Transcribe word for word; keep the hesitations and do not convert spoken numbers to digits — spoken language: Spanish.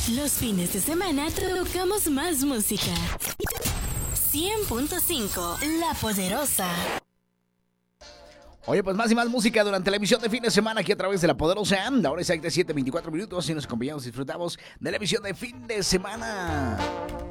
Los fines de semana tocamos más música. cien punto cinco, La Poderosa. Oye, pues más y más música durante la emisión de fin de semana aquí a través de La Poderosa. La hora exacta es siete veinticuatro minutos y nos acompañamos y disfrutamos de la emisión de fin de semana.